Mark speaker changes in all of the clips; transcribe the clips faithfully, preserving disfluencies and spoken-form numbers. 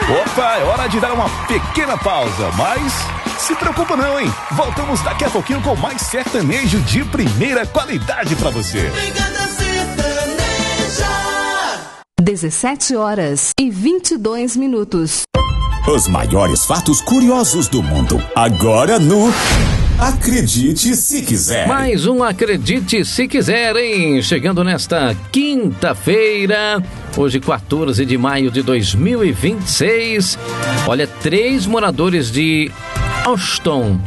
Speaker 1: Opa, é hora de dar uma pequena pausa, mas se preocupa não, hein? Voltamos daqui a pouquinho com mais sertanejo de primeira qualidade pra você.
Speaker 2: dezessete horas e vinte e dois minutos.
Speaker 3: Os maiores fatos curiosos do mundo, agora no Acredite Se Quiser.
Speaker 4: Mais um Acredite Se Quiser, hein? Chegando nesta quinta-feira, hoje quatorze de maio de dois mil e vinte e seis. Olha, três moradores de Austin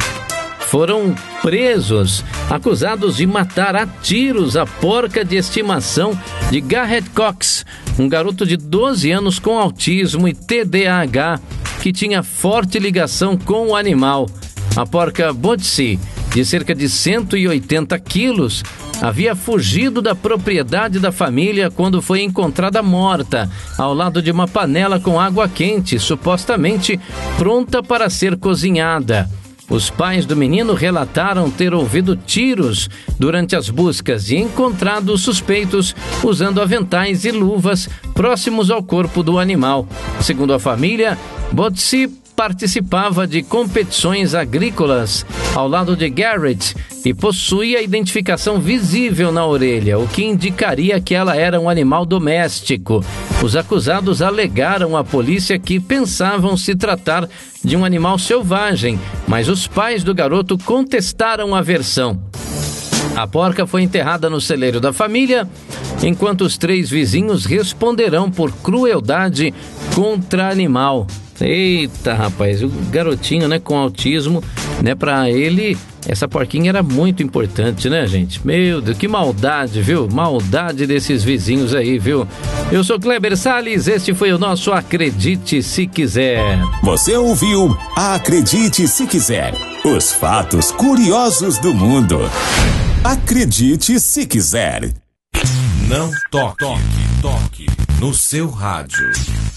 Speaker 4: foram presos, acusados de matar a tiros a porca de estimação de Garrett Cox, um garoto de doze anos com autismo e T D A H que tinha forte ligação com o animal. A porca Botsy, de cerca de cento e oitenta quilos, havia fugido da propriedade da família quando foi encontrada morta, ao lado de uma panela com água quente, supostamente pronta para ser cozinhada. Os pais do menino relataram ter ouvido tiros durante as buscas e encontrado os suspeitos usando aventais e luvas próximos ao corpo do animal. Segundo a família, Botsy participava de competições agrícolas ao lado de Garrett e possuía identificação visível na orelha, o que indicaria que ela era um animal doméstico. Os acusados alegaram à polícia que pensavam se tratar de um animal selvagem, mas os pais do garoto contestaram a versão. A porca foi enterrada no celeiro da família, enquanto os três vizinhos responderão por crueldade contra animal. Eita, rapaz, o garotinho, né, com autismo, né, pra ele, essa porquinha era muito importante, né, gente? Meu Deus, que maldade, viu? Maldade desses vizinhos aí, viu? Eu sou Kleber Salles, este foi o nosso Acredite Se Quiser.
Speaker 3: Você ouviu Acredite Se Quiser, os fatos curiosos do mundo. Acredite Se Quiser.
Speaker 5: Não toque, toque, toque no seu rádio.